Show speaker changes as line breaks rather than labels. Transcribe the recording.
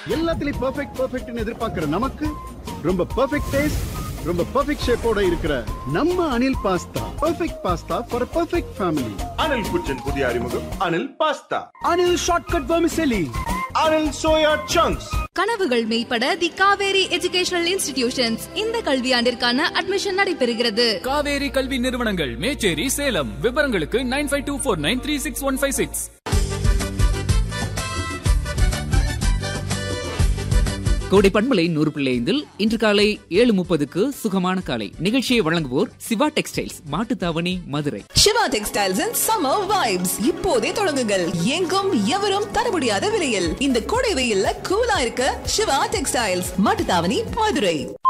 எல்லாத்துலயும் பெர்ஃபெக்ட்னு எதிர்பார்க்கிற நமக்கு ரொம்ப பெர்ஃபெக்ட் டேஸ்ட், ரொம்ப பெர்ஃபெக்ட் ஷேப்போட இருக்கிற நம்ம Anil pasta perfect pasta for perfect family.
Anil குச்சின் புதிய அறிமுகம் Anil pasta.
Anil shortcut vermicelli.
Anil soya chunks.
கனவுகள் மெய்ப்பட தி காவேரி எஜுகேஷனல் இன்ஸ்டிடியூஷன்ஸ் இந்த கல்வியாண்டிற்கான அட்மிஷன் நடைபெறுகிறது.
காவேரி கல்வி நிறுவனங்கள் மேச்சேரி, சேலம். விவரங்களுக்கு 9524936156.
கோடை பண்பலை 100.5 இன்று காலை 7:30 சுகமான காலை நிகழ்ச்சியை வழங்குவோர் Siva textiles, Mattuthavani, Madurai.
Siva textiles and summer vibes இப்போதே தொடங்குங்கள். எங்கும் எவரும் தர முடியாத விலையில் இந்த கோடை வெயில்ல கூலா இருக்க சிவா டெக்ஸ்டைல்ஸ், மாட்டுத்தாவணி, மதுரை.